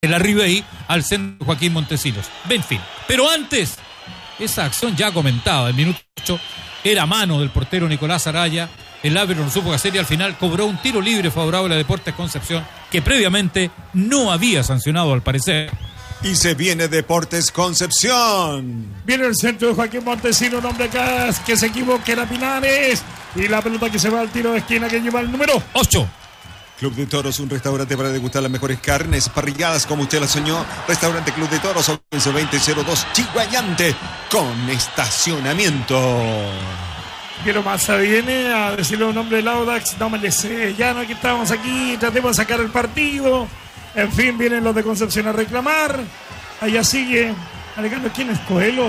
el Arribey al centro Joaquín Montesinos. En fin, pero antes, esa acción ya comentada, el minuto 8, era mano del portero Nicolás Araya. El árbitro no supo qué hacer y al final cobró un tiro libre favorable a Deportes Concepción, que previamente no había sancionado al parecer. Y se viene Deportes Concepción. Viene el centro de Joaquín Montesinos, un hombre que se equivoque, era Pinares. Y la pelota que se va al tiro de esquina que lleva el número 8. Club de Toros, un restaurante para degustar las mejores carnes, parrilladas como usted la soñó. Restaurante Club de Toros, 112002 Chiguayante, con estacionamiento. Piero Massa viene a decirle un nombre del Audax, no me le sé, ya no, que estamos aquí, tratemos de sacar el partido. En fin, vienen los de Concepción a reclamar. Allá sigue Alejandro. ¿Quién es Coelho?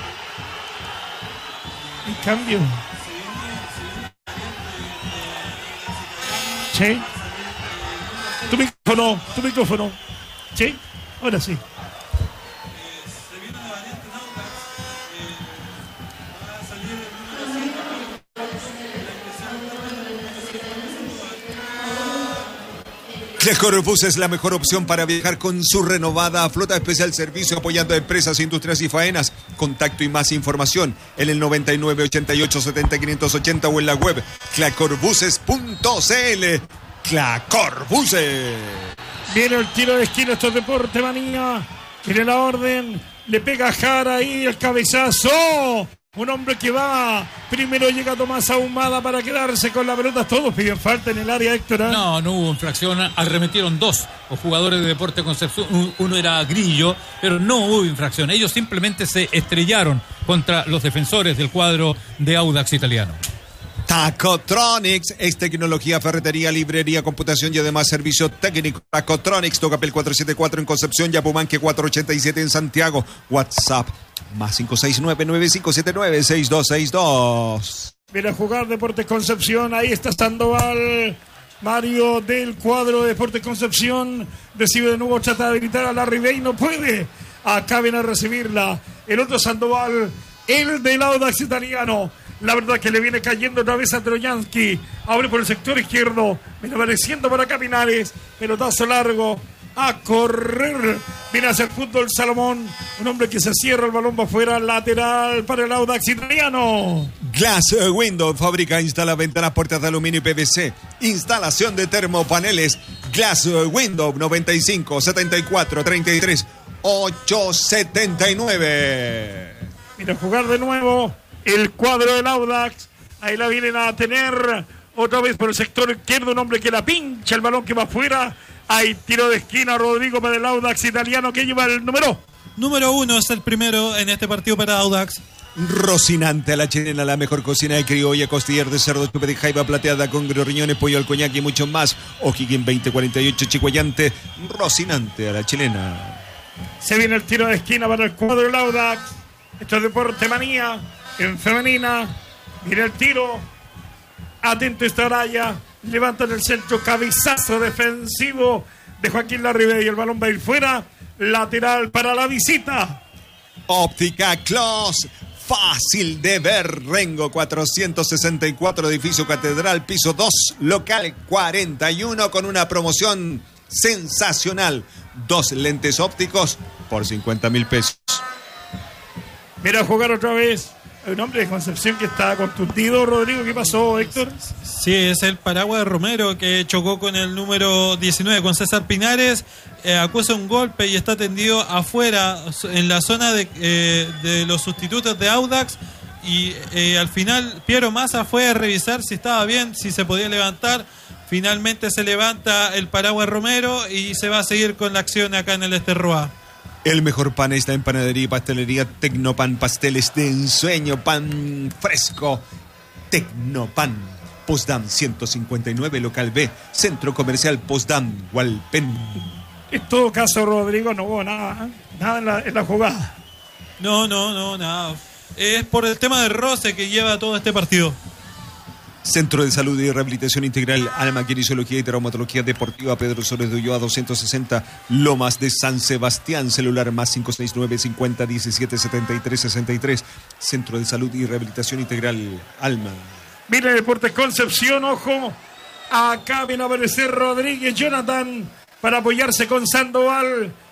En cambio. Sí. Tu micrófono. Sí, ahora sí. Clecorbus es la mejor opción para viajar con su renovada flota especial servicio apoyando a empresas, industrias y faenas. Contacto y más información en el 99 88 70 580 o en la web clacorbuses.cl. Clacorbuses. Viene el tiro de esquina, esto es Deporte Manía. Tiene la orden, le pega Jara ahí el cabezazo. Un hombre que va, primero llega Tomás Ahumada para quedarse con la pelota. Todos piden falta en el área, Héctor. No hubo infracción, arremetieron dos los jugadores de Deportes Concepción. Uno era Grillo, pero no hubo infracción. Ellos simplemente se estrellaron contra los defensores del cuadro de Audax Italiano. Tacotronics es tecnología, ferretería, librería, computación y además servicio técnico. Tacotronics, Tocapel 474 en Concepción, Yapumanque 487 en Santiago. WhatsApp más 569-9579-6262. Viene a jugar Deportes Concepción, ahí está Sandoval. Mario del cuadro de Deportes Concepción recibe de nuevo, trata de habilitar a Larribey, no puede. Acá viene a recibirla el otro Sandoval, el del Audax Italiano. La verdad que le viene cayendo otra vez a Trojansky. Abre por el sector izquierdo. Viene apareciendo por acá Pinares. Pelotazo largo. A correr. Viene a hacer fútbol Salomón. Un hombre que se cierra. El balón va afuera. Lateral para el Audax Italiano. Glass Window. Fábrica, instala ventanas, puertas de aluminio y PVC. Instalación de termopaneles. Glass Window 95 74 33 879. Viene a jugar de nuevo el cuadro del Audax. Ahí la vienen a tener otra vez por el sector izquierdo. Un hombre que la pincha, el balón que va afuera. Hay tiro de esquina, Rodrigo, para el Audax Italiano, que lleva el número 1. Es el primero en este partido para Audax. Rocinante a la chilena, la mejor cocina de criolla, costillar de cerdo, chupe de jaiba plateada con riñones, pollo al coñac y mucho más. O'Higgins 2048 Chihuayante. Rocinante a la chilena. Se viene el tiro de esquina para el cuadro del Audax. Esto es Deporte Manía en femenina. Viene el tiro. Atento esta Araya. Levanta en el centro, cabezazo defensivo de Joaquín Larribey y el balón va a ir fuera. Lateral para la visita. Óptica Clos, fácil de ver. Rengo 464, edificio Catedral, piso 2, local 41, con una promoción sensacional. 2 lentes ópticos por 50,000 pesos. Mira a jugar otra vez. Hay un hombre de Concepción que está contundido, Rodrigo. ¿Qué pasó, Héctor? Sí, es el paraguas de Romero que chocó con el número 19, con César Pinares. Acusa un golpe y está tendido afuera en la zona de los sustitutos de Audax. Y al final Piero Massa fue a revisar si estaba bien, si se podía levantar. Finalmente se levanta el paraguas Romero y se va a seguir con la acción acá en el Esterroa. El mejor pan está en panadería y pastelería Tecnopan, pasteles de ensueño, pan fresco. Tecnopan, Postdam 159, local B, Centro Comercial Postdam, Hualpén. En todo caso, Rodrigo, no hubo nada en la jugada. No, nada. Es por el tema de roce que lleva todo este partido. Centro de Salud y Rehabilitación Integral, Alma, Kinesiología y Traumatología Deportiva, Pedro Soles de Ulloa 260, Lomas de San Sebastián, celular más 569 50 17 73 63, Centro de Salud y Rehabilitación Integral, Alma. Mira Deportes Concepción, ojo, acá viene a aparecer Rodríguez, Jonathan, para apoyarse con Sandoval.